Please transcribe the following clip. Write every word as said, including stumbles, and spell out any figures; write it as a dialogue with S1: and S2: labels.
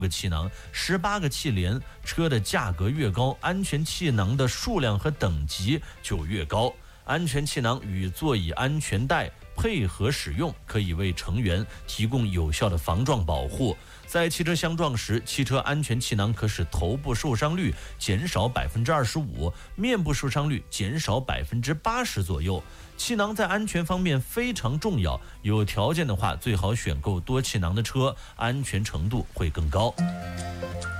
S1: 个气囊、十八个气帘，车的价格越高，安全气囊的数量和等级就越高。安全气囊与座椅安全带配合使用，可以为成员提供有效的防撞保护。在汽车相撞时，汽车安全气囊可使头部受伤率减少百分之二十五，面部受伤率减少百分之八十左右。气囊在安全方面非常重要，有条件的话，最好选购多气囊的车，安全程度会更高。